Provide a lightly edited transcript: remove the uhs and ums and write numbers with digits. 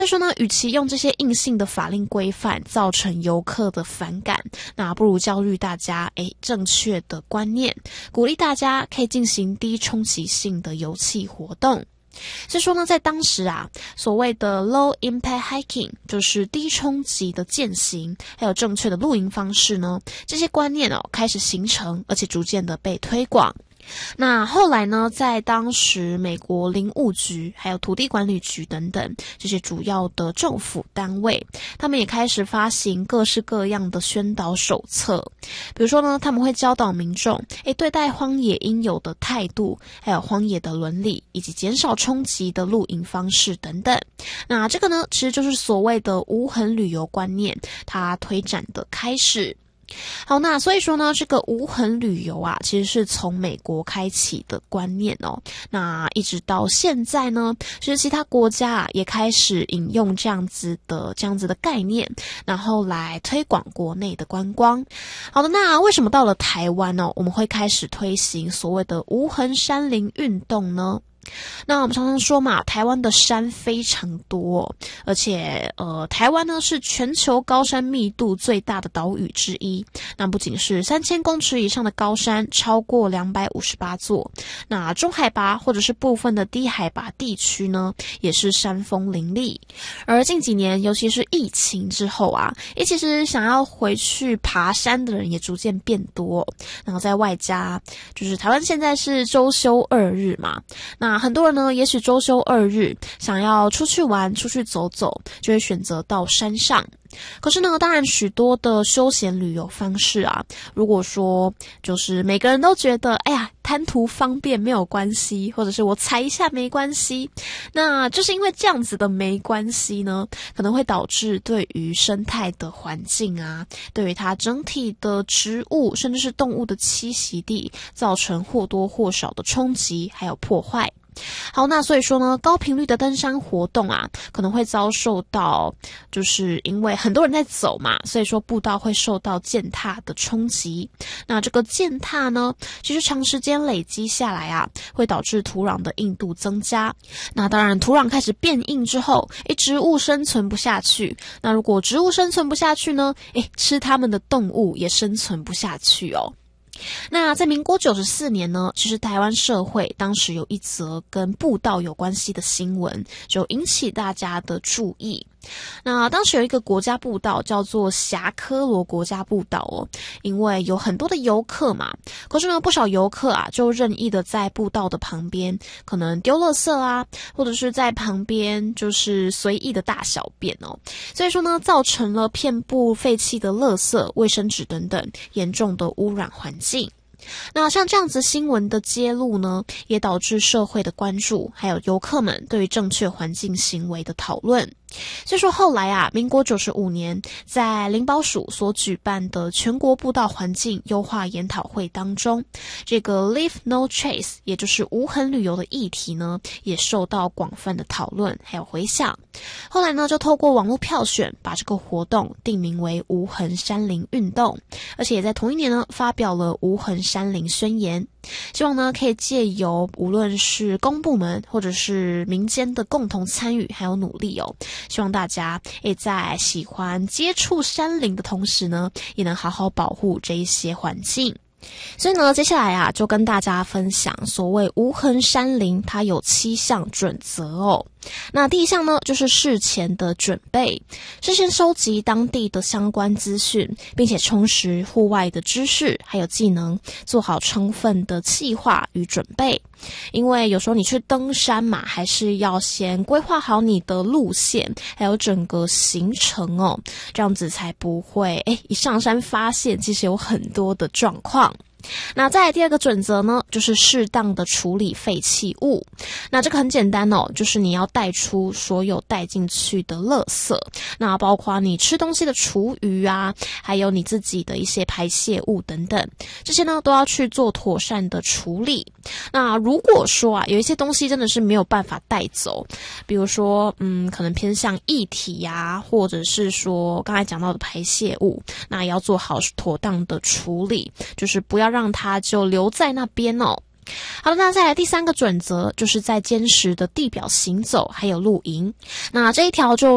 所以说呢，与其用这些硬性的法令规范造成游客的反感，那不如教育大家正确的观念，鼓励大家可以进行低冲击性的游憩活动。所以说呢，在当时啊，所谓的 low impact hiking 就是低冲击的健行，还有正确的露营方式呢，这些观念开始形成，而且逐渐的被推广。那后来呢，在当时美国林务局还有土地管理局等等这些主要的政府单位，他们也开始发行各式各样的宣导手册。比如说呢，他们会教导民众对待荒野应有的态度，还有荒野的伦理，以及减少冲击的露营方式等等。那这个呢，其实就是所谓的无痕旅游观念它推展的开始。好，那所以说呢，这个无痕旅游啊，其实是从美国开启的观念哦。那一直到现在呢，其实其他国家啊也开始引用这样子的概念，然后来推广国内的观光。好的，那为什么到了台湾呢，我们会开始推行所谓的无痕山林运动呢？那我们常常说嘛，台湾的山非常多，而且台湾呢是全球高山密度最大的岛屿之一。那不仅是3000公尺以上的高山超过258座，那中海拔或者是部分的低海拔地区呢，也是山峰林立。而近几年，尤其是疫情之后啊，其实想要回去爬山的人也逐渐变多。然后在外加就是台湾现在是周休2日嘛，那很多人呢，也许周休2日想要出去玩、出去走走，就会选择到山上。可是呢，当然许多的休闲旅游方式啊，如果说就是每个人都觉得贪图方便没有关系，或者是我踩一下没关系，那就是因为这样子的没关系呢，可能会导致对于生态的环境啊，对于它整体的植物甚至是动物的栖息地造成或多或少的冲击还有破坏。好，那所以说呢，高频率的登山活动啊，可能会遭受到，就是因为很多人在走嘛，所以说步道会受到践踏的冲击。那这个践踏呢，其实长时间累积下来啊，会导致土壤的硬度增加。那当然，土壤开始变硬之后，植物生存不下去。那如果植物生存不下去呢，吃它们的动物也生存不下去哦。那在民国94年呢，其实台湾社会当时有一则跟步道有关系的新闻，就引起大家的注意。那当时有一个国家步道叫做霞科罗国家步道哦，因为有很多的游客嘛，可是呢不少游客啊就任意的在步道的旁边可能丢垃圾啊，或者是在旁边就是随意的大小便哦，所以说呢造成了遍布废弃的垃圾、卫生纸等等严重的污染环境。那像这样子新闻的揭露呢，也导致社会的关注，还有游客们对于正确环境行为的讨论。所以说后来啊，民国95年在林保署所举办的全国步道环境优化研讨会当中，这个 Leave No Trace 也就是无痕旅游的议题呢，也受到广泛的讨论还有回响。后来呢，就透过网络票选，把这个活动定名为无痕山林运动，而且也在同一年呢发表了无痕山林宣言，希望呢可以借由无论是公部门或者是民间的共同参与还有努力哦，希望大家在喜欢接触山林的同时呢，也能好好保护这一些环境。所以呢，接下来啊，就跟大家分享所谓无痕山林，它有7项准则哦。那第一项呢，就是事前的准备，事先收集当地的相关资讯，并且充实户外的知识还有技能，做好充分的计划与准备。因为有时候你去登山嘛，还是要先规划好你的路线，还有整个行程哦，这样子才不会一上山发现其实有很多的状况。那再来第二个准则呢，就是适当的处理废弃物。那这个很简单哦，就是你要带出所有带进去的垃圾，那包括你吃东西的厨余啊，还有你自己的一些排泄物等等，这些呢都要去做妥善的处理。那如果说啊，有一些东西真的是没有办法带走，比如说可能偏向液体啊，或者是说刚才讲到的排泄物，那也要做好妥当的处理，就是不要让它就留在那边哦。好的，那再来第三个准则，就是在坚实的地表行走还有露营。那这一条就